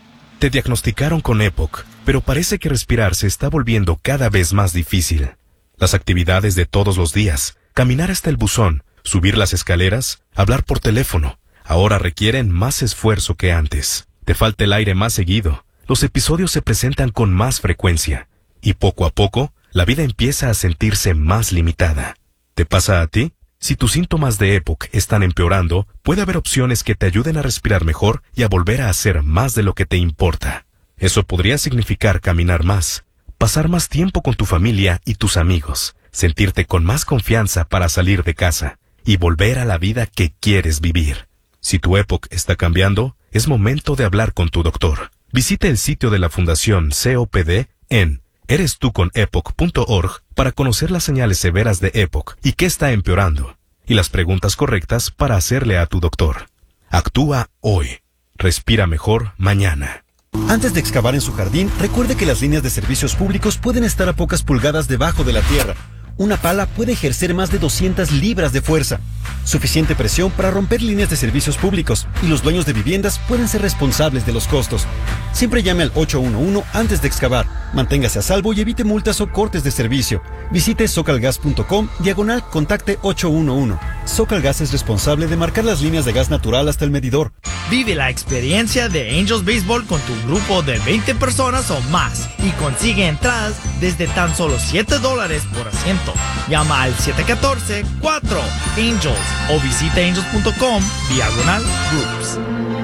Te diagnosticaron con EPOC, pero parece que respirar se está volviendo cada vez más difícil. Las actividades de todos los días, caminar hasta el buzón, subir las escaleras, hablar por teléfono, ahora requieren más esfuerzo que antes. Te falta el aire más seguido. Los episodios se presentan con más frecuencia. Y poco a poco, la vida empieza a sentirse más limitada. ¿Te pasa a ti? Si tus síntomas de EPOC están empeorando, puede haber opciones que te ayuden a respirar mejor y a volver a hacer más de lo que te importa. Eso podría significar caminar más, pasar más tiempo con tu familia y tus amigos, sentirte con más confianza para salir de casa y volver a la vida que quieres vivir. Si tu EPOC está cambiando, es momento de hablar con tu doctor. Visite el sitio de la Fundación C O P D en eres tú con epoc punto org para conocer las señales severas de EPOC y qué está empeorando, y las preguntas correctas para hacerle a tu doctor. Actúa hoy. Respira mejor mañana. Antes de excavar en su jardín, recuerde que las líneas de servicios públicos pueden estar a pocas pulgadas debajo de la tierra. Una pala puede ejercer más de doscientas libras de fuerza. Suficiente presión para romper líneas de servicios públicos, y los dueños de viviendas pueden ser responsables de los costos. Siempre llame al ocho uno uno antes de excavar. Manténgase a salvo y evite multas o cortes de servicio. Visite socalgas punto com, diagonal contacte ocho uno uno. Socalgas es responsable de marcar las líneas de gas natural hasta el medidor. Vive la experiencia de Angels Baseball con tu grupo de veinte personas o más y consigue entradas desde tan solo siete dólares por asiento. Llama al siete uno cuatro cuatro Angels o visita angels punto com diagonal groups.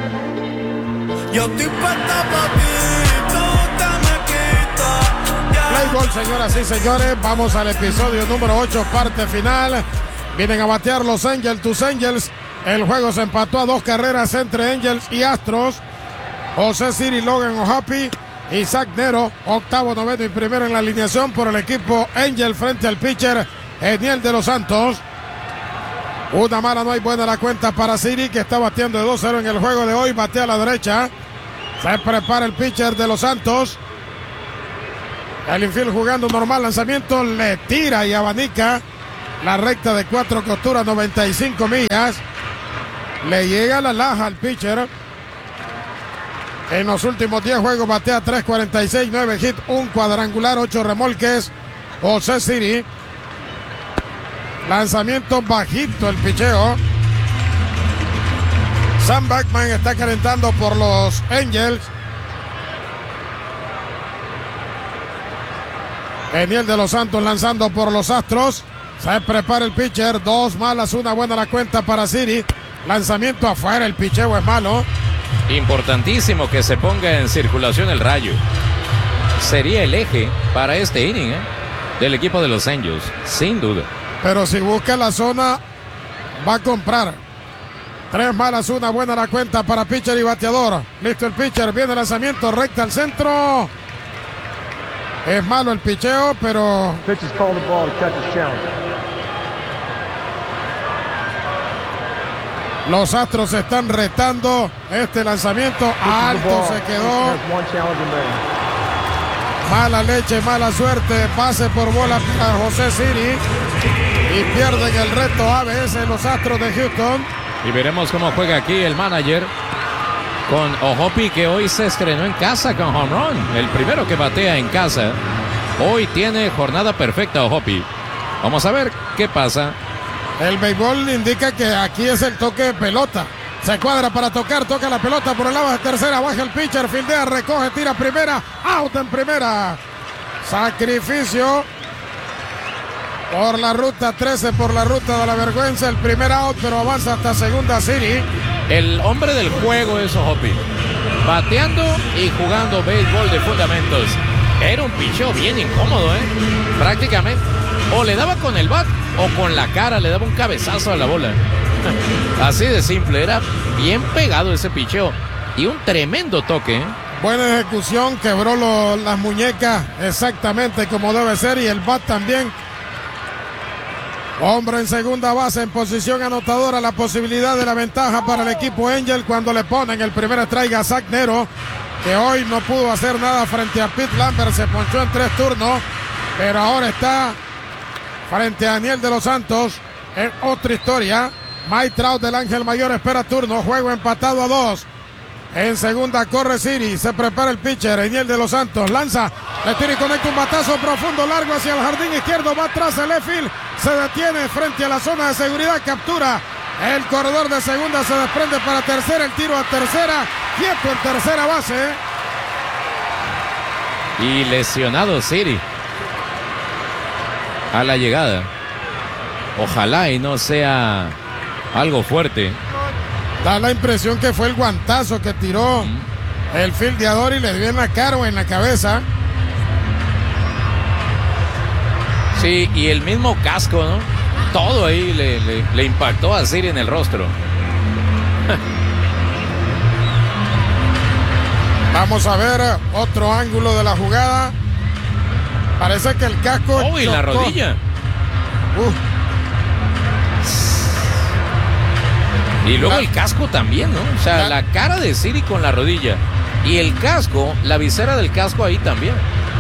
Yo estoy puesta pa' ti, tú te me quitas. Play ball, señoras y señores. Vamos al episodio número ocho, parte final. Vienen a batear los Angels, tus Angels. El juego se empató a dos carreras entre Angels y Astros. José Siri, Logan O'Happy, Isaac Nero, octavo, noveno y primero en la alineación por el equipo Angel frente al pitcher Eniel de los Santos. Una mala, no hay buena la cuenta para Siri, que está bateando de dos cero en el juego de hoy. Batea a la derecha. Se prepara el pitcher de los Santos. El infield jugando normal, lanzamiento, le tira y abanica la recta de cuatro costuras, noventa y cinco millas. Le llega la laja al pitcher. En los últimos diez juegos batea tres cuarenta y seis, nueve hits, un cuadrangular, ocho remolques. José Siri. Lanzamiento bajito el picheo. Sam Bachman está calentando por los Angels. Eniel de los Santos lanzando por los Astros. Se prepara el pitcher. Dos malas, una buena la cuenta para Siri. Lanzamiento afuera, el picheo es malo. Importantísimo que se ponga en circulación el rayo. Sería el eje para este inning, ¿eh? del equipo de los Angels, sin duda. Pero si busca la zona, va a comprar. Tres malas, una buena la cuenta para pitcher y bateador. Listo el pitcher, viene el lanzamiento, recta al centro. Es malo el picheo, pero... Los Astros están retando este lanzamiento. Alto se quedó. Mala leche, mala suerte. Pase por bola para José Siri. Y pierden el reto A B S los Astros de Houston. Y veremos cómo juega aquí el manager con Ohopi, que hoy se estrenó en casa con home run. El primero que batea en casa. Hoy tiene jornada perfecta Ohopi. Vamos a ver qué pasa. El béisbol indica que aquí es el toque de pelota. Se cuadra para tocar, toca la pelota por el lado de tercera, baja el pitcher, fildea, recoge, tira primera, out en primera. Sacrificio por la ruta trece, por la ruta de la vergüenza, el primer out, pero avanza hasta segunda Siri. El hombre del juego es Ohopi, bateando y jugando béisbol de fundamentos. Era un picheo bien incómodo, ¿eh? Prácticamente. O le daba con el bat o con la cara, le daba un cabezazo a la bola. Así de simple, era bien pegado ese picheo. Y un tremendo toque, ¿eh? Buena ejecución, quebró lo, las muñecas exactamente como debe ser. Y el bat también. Hombre en segunda base, en posición anotadora. La posibilidad de la ventaja para el equipo Angel cuando le ponen el primer strike a Zach Nero, que hoy no pudo hacer nada frente a Pete Lambert. Se ponchó en tres turnos, pero ahora está frente a Daniel de los Santos en otra historia. Mike Trout del Ángel Mayor espera turno. Juego empatado a dos. En segunda corre Siri. Se prepara el pitcher. Daniel de los Santos lanza. Le tira y conecta un batazo profundo largo hacia el jardín izquierdo. Va atrás el left field. Se detiene frente a la zona de seguridad. Captura el corredor de segunda. Se desprende para tercera. El tiro a tercera. Quieto en tercera base. Y lesionado Siri a la llegada. Ojalá y no sea algo fuerte. Da la impresión que fue el guantazo que tiró mm. el fildeador y le dio en la cara o en la cabeza. Sí, y el mismo casco, ¿no? Todo ahí le, le, le impactó a Siri en el rostro. Vamos a ver otro ángulo de la jugada. Parece que el casco... Oh, y la rodilla. Uh. Y luego el casco también, ¿no? O sea, la cara de Siri con la rodilla. Y el casco, la visera del casco ahí también.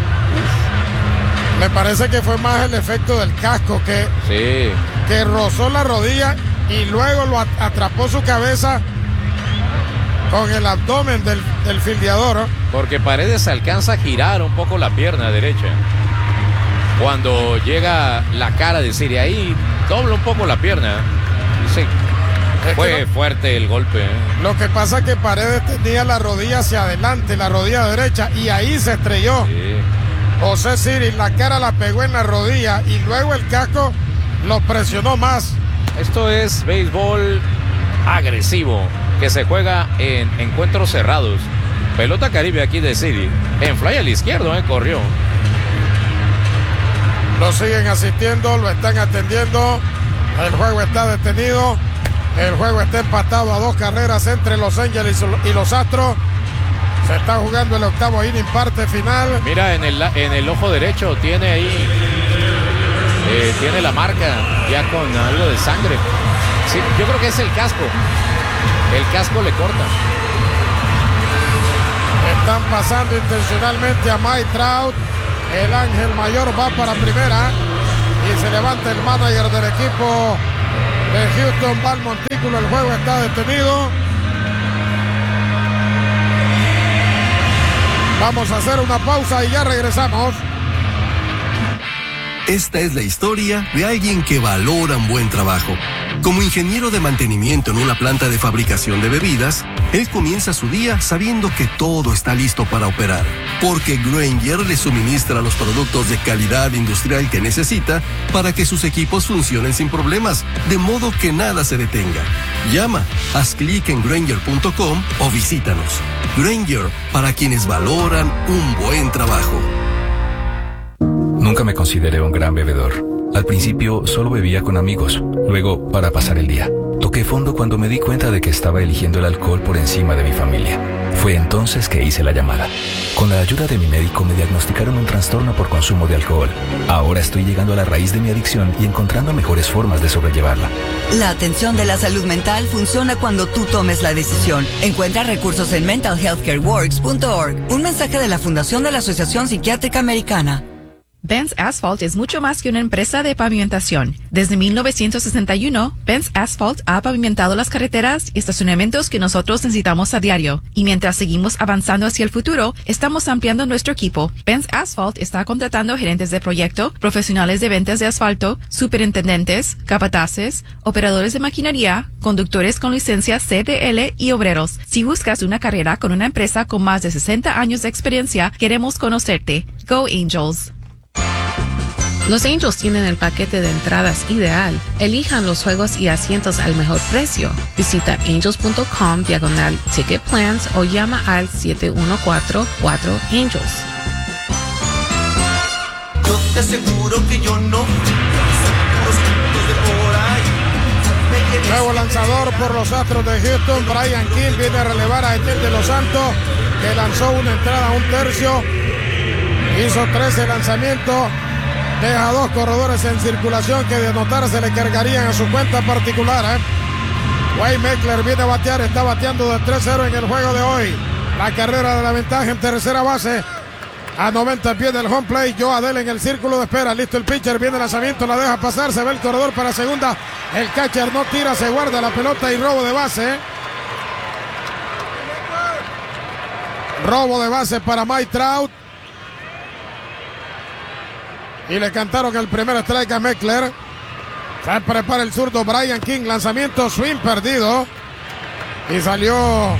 Me parece que fue más el efecto del casco que, sí. que rozó la rodilla y luego lo atrapó su cabeza con el abdomen del, del fildeador, ¿no? Porque Paredes alcanza a girar un poco la pierna derecha cuando llega la cara de Siri. Ahí dobla un poco la pierna. Sí. Fue no, fuerte el golpe, ¿eh? Lo que pasa es que Paredes tenía la rodilla hacia adelante, la rodilla derecha, y ahí se estrelló. Sí. José Siri, la cara la pegó en la rodilla y luego el casco lo presionó más. Esto es béisbol agresivo que se juega en encuentros cerrados. Pelota Caribe aquí de Siri. En fly al izquierdo, ¿eh? Corrió. Lo siguen asistiendo, lo están atendiendo. El juego está detenido. El juego está empatado a dos carreras entre Los Ángeles y los Astros. Se está jugando el octavo inning, parte final. Mira, en el, en el ojo derecho tiene ahí, eh, tiene la marca ya con algo de sangre. Sí, yo creo que es el casco. El casco le corta. Están pasando intencionalmente a Mike Trout. El ángel mayor va para primera. Y se levanta el manager del equipo de Houston. Va al montículo. El juego está detenido. Vamos a hacer una pausa y ya regresamos. Esta es la historia de alguien que valora un buen trabajo. Como ingeniero de mantenimiento en una planta de fabricación de bebidas, él comienza su día sabiendo que todo está listo para operar, porque Grainger le suministra los productos de calidad industrial que necesita para que sus equipos funcionen sin problemas, de modo que nada se detenga. Llama, haz clic en Grainger punto com o visítanos. Grainger, para quienes valoran un buen trabajo. Nunca me consideré un gran bebedor. Al principio solo bebía con amigos, luego para pasar el día. Toqué fondo cuando me di cuenta de que estaba eligiendo el alcohol por encima de mi familia. Fue entonces que hice la llamada. Con la ayuda de mi médico me diagnosticaron un trastorno por consumo de alcohol. Ahora estoy llegando a la raíz de mi adicción y encontrando mejores formas de sobrellevarla. La atención de la salud mental funciona cuando tú tomes la decisión. Encuentra recursos en mental health care works punto org. Un mensaje de la Fundación de la Asociación Psiquiátrica Americana. Benz Asphalt es mucho más que una empresa de pavimentación. Desde mil novecientos sesenta y uno, Benz Asphalt ha pavimentado las carreteras y estacionamientos que nosotros necesitamos a diario. Y mientras seguimos avanzando hacia el futuro, estamos ampliando nuestro equipo. Benz Asphalt está contratando gerentes de proyecto, profesionales de ventas de asfalto, superintendentes, capataces, operadores de maquinaria, conductores con licencia C D L y obreros. Si buscas una carrera con una empresa con más de sesenta años de experiencia, queremos conocerte. Go Angels! Los Angels tienen el paquete de entradas ideal. Elijan los juegos y asientos al mejor precio. Visita angels punto com diagonal ticket plans o llama al siete uno cuatro cuatro Angels. Yo te aseguro que yo no. Nuevo lanzador por los Astros de Houston. Brian King viene a relevar a Etienne de los Santos, que lanzó una entrada a un tercio. Hizo trece lanzamientos. Deja dos corredores en circulación que de anotar se le cargarían a su cuenta particular. ¿eh? Wade Meckler viene a batear, está bateando de tres cero en el juego de hoy. La carrera de la ventaja en tercera base. A noventa pies del home plate. Joe Adele en el círculo de espera. Listo el pitcher, viene el lanzamiento, la deja pasar. Se ve el corredor para segunda. El catcher no tira, se guarda la pelota y robo de base. ¿eh? Robo de base para Mike Trout. Y le cantaron el primer strike a Meckler. Se prepara el zurdo Brian King. Lanzamiento, swing perdido. Y salió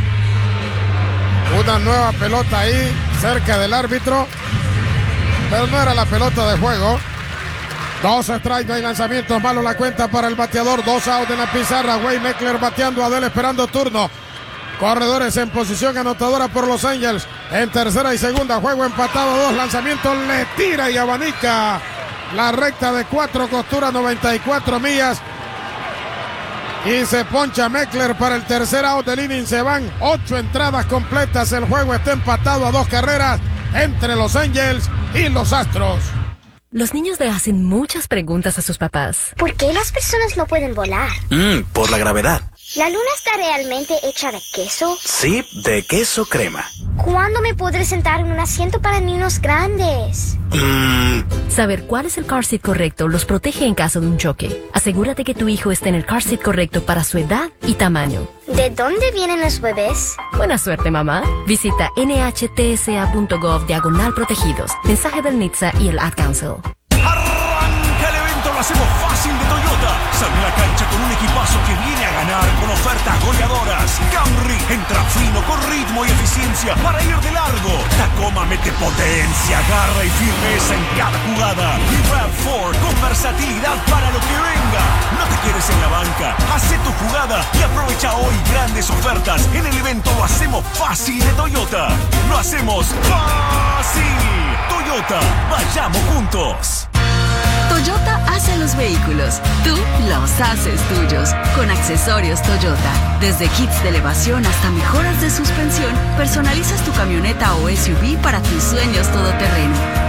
una nueva pelota ahí cerca del árbitro. Pero no era la pelota de juego. Dos strikes, no hay lanzamiento. Malo la cuenta para el bateador. Dos out en la pizarra. Wade Meckler bateando. Adel esperando turno. Corredores en posición anotadora por Los Angels. En tercera y segunda, juego empatado, dos lanzamientos, le tira y abanica la recta de cuatro costuras, noventa y cuatro millas. Y se poncha Meckler para el tercer out del inning. Se van ocho entradas completas. El juego está empatado a dos carreras entre Los Angels y los Astros. Los niños le hacen muchas preguntas a sus papás. ¿Por qué las personas no pueden volar? Mm, por la gravedad. ¿La luna está realmente hecha de queso? Sí, de queso crema. ¿Cuándo me podré sentar en un asiento para niños grandes? Mm. Saber cuál es el car seat correcto los protege en caso de un choque. Asegúrate que tu hijo esté en el car seat correcto para su edad y tamaño. ¿De dónde vienen los bebés? Buena suerte, mamá. Visita N H T S A punto gov diagonal protegidos. Mensaje del N H T S A y el Ad Council. Arranca el evento, lo hacemos fácil de Toyota. Sale a la cancha con un equipazo que viene a ganar con ofertas goleadoras. Camry entra fino con ritmo y eficiencia para ir de largo. Tacoma mete potencia, garra y firmeza en cada jugada. Y RAV cuatro con versatilidad para lo que venga. No te quedes en la banca, hace tu jugada y aprovecha hoy grandes ofertas. En el evento lo hacemos fácil de Toyota. Lo hacemos fácil. Toyota, vayamos juntos. Toyota hace los vehículos, tú los haces tuyos. Con accesorios Toyota, desde kits de elevación hasta mejoras de suspensión, personalizas tu camioneta o S U V para tus sueños todoterreno.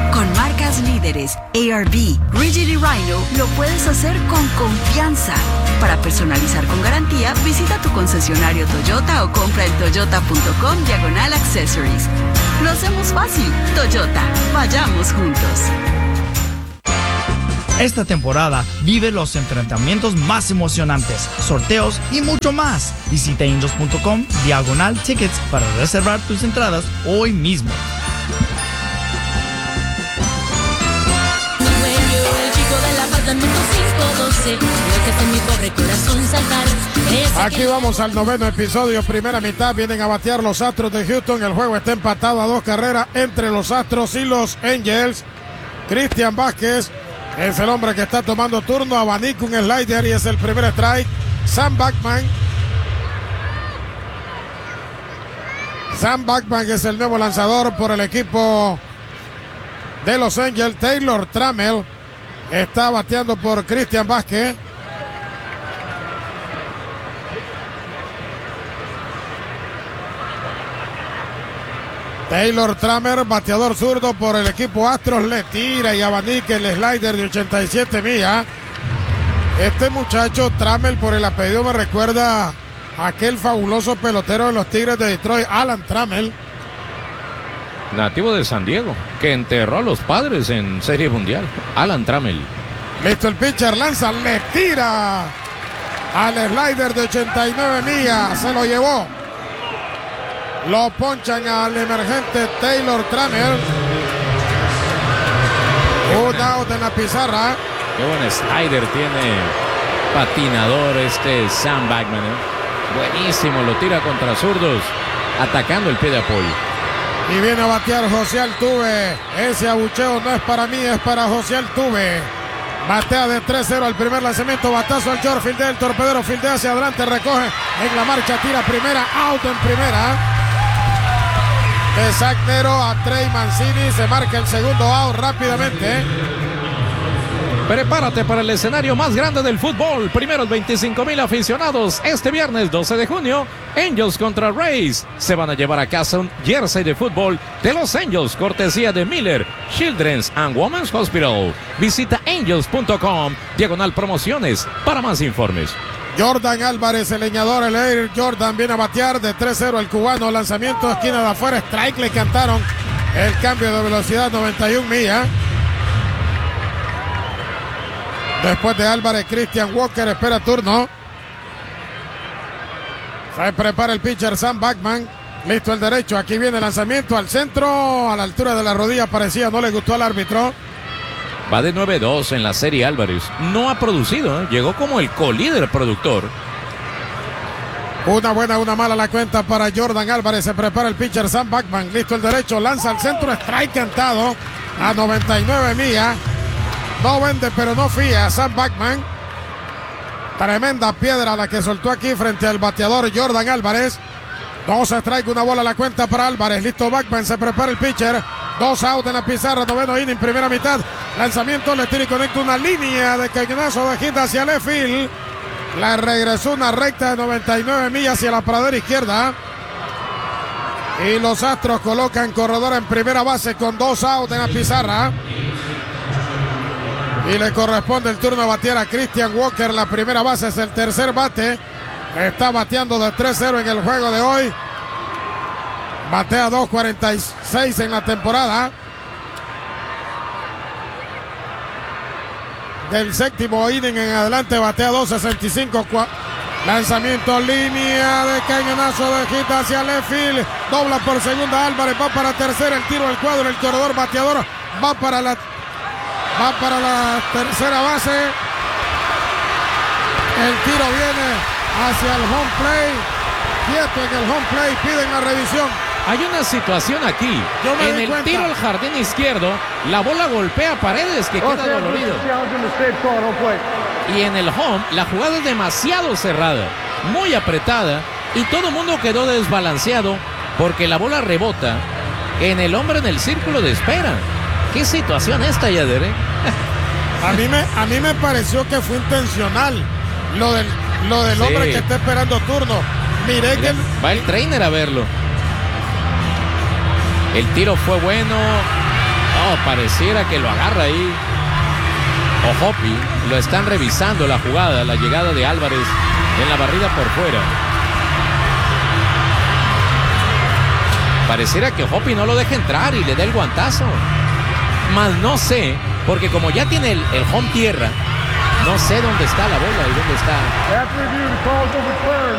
Con marcas líderes, A R B, Rigid y Rhino, lo puedes hacer con confianza. Para personalizar con garantía, visita tu concesionario Toyota o compra en toyota.com diagonal accessories. Lo hacemos fácil. Toyota, vayamos juntos. Esta temporada vive los enfrentamientos más emocionantes, sorteos y mucho más. Visita angels.com diagonal tickets para reservar tus entradas hoy mismo. Aquí vamos al noveno episodio, primera mitad. Vienen a batear los Astros de Houston. El juego está empatado a dos carreras entre los Astros y los Angels. Christian Vázquez es el hombre que está tomando turno. Abanica un slider y es el primer strike. Sam Bachman. Sam Bachman es el nuevo lanzador por el equipo de los Angels. Taylor Trammell está bateando por Christian Vázquez. Taylor Trammell, bateador zurdo por el equipo Astros, le tira y abanica el slider de ochenta y siete millas. Este muchacho Trammell, por el apellido, me recuerda a aquel fabuloso pelotero de los Tigres de Detroit, Alan Trammell. Nativo de San Diego, que enterró a los Padres en Serie Mundial. Alan Trammell. Listo el pitcher, lanza, le tira al slider de ochenta y nueve millas, se lo llevó. Lo ponchan al emergente Taylor Trammell. Un out en la pizarra. Qué buen slider tiene, patinador este Sam Bachman, ¿eh? Buenísimo, lo tira contra zurdos, atacando el pie de apoyo. Y viene a batear José Altuve. Ese abucheo no es para mí, es para José Altuve. Batea de tres cero al primer lanzamiento. Batazo al short, fildea el torpedero, fildea hacia adelante, recoge en la marcha, tira primera, out en primera. De Zach Nero a Trey Mancini, se marca el segundo out rápidamente. Prepárate para el escenario más grande del fútbol. Primeros veinticinco mil aficionados. Este viernes doce de junio, Angels contra Rays. Se van a llevar a casa un jersey de fútbol de los Angels, cortesía de Miller, Children's and Women's Hospital. Visita angels punto com, diagonal promociones, para más informes. Jordan Álvarez, el leñador, el Air Jordan viene a batear de tres cero el cubano. Lanzamiento, esquina de afuera, strike, le cantaron el cambio de velocidad, noventa y una millas. Después de Álvarez, Christian Walker espera turno. Se prepara el pitcher Sam Bachman. Listo el derecho. Aquí viene el lanzamiento al centro. A la altura de la rodilla parecía, no le gustó al árbitro. Va de nueve dos en la serie Álvarez. No ha producido, ¿eh? Llegó como el colíder productor. Una buena, una mala la cuenta para Jordan Álvarez. Se prepara el pitcher Sam Bachman. Listo el derecho. Lanza al centro. Strike cantado a noventa y nueve millas. No vende, pero no fía. Sam Bachman. Tremenda piedra la que soltó aquí frente al bateador Jordan Álvarez. Dos strike, una bola a la cuenta para Álvarez. Listo Bachman, se prepara el pitcher. Dos out en la pizarra, noveno inning, primera mitad. Lanzamiento, le tira y conecta una línea de cañonazo de hit hacia left field. La regresó una recta de noventa y nueve millas hacia la pradera izquierda. Y los Astros colocan corredor en primera base con dos out en la pizarra. Y le corresponde el turno a batear a Christian Walker. La primera base es el tercer bate. Está bateando de tres cero en el juego de hoy. Batea dos cuarenta y seis en la temporada. Del séptimo inning en adelante batea dos sesenta y cinco. Lanzamiento, línea de cañonazo de hit hacia left field. Dobla por segunda Álvarez. Va para tercera. El tiro del cuadro. El corredor bateador va para la Va para la tercera base. El tiro viene hacia el home play. Quieto en el home play. Piden la revisión. Hay una situación aquí. En el tiro al jardín izquierdo, la bola golpea Paredes, que queda dolorido. Y en el home, la jugada es demasiado cerrada, muy apretada, y todo el mundo quedó desbalanceado porque la bola rebota en el hombre en el círculo de espera. ¿Qué situación esta, Yader? ¿eh? A mí me, a mí me pareció que fue intencional lo del, lo del sí. hombre que está esperando turno. Miré Mira, que... El... Va el trainer a verlo. El tiro fue bueno. No, pareciera que lo agarra ahí Ojopi. Lo están revisando la jugada, la llegada de Álvarez en la barrida por fuera. Pareciera que Ojopi no lo deja entrar y le da el guantazo. Más no sé, porque como ya tiene el, el home tierra, no sé dónde está la bola y dónde está.